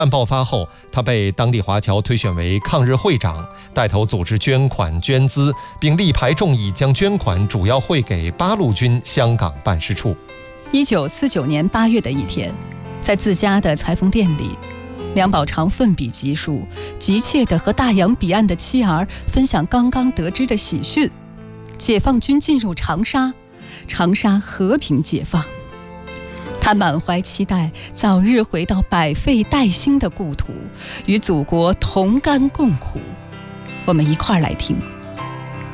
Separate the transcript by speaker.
Speaker 1: 案爆发后，他被当地华侨推选为抗日会长，带头组织捐款捐资，并力排众议将捐款主要汇给八路军香港办事处。
Speaker 2: 1949年8月的一天，在自家的裁缝店里，梁宝长奋笔疾书，急切地和大洋彼岸的妻儿分享刚刚得知的喜讯：解放军进入长沙，长沙和平解放。他满怀期待，早日回到百废待兴的故土，与祖国同甘共苦。我们一块儿来听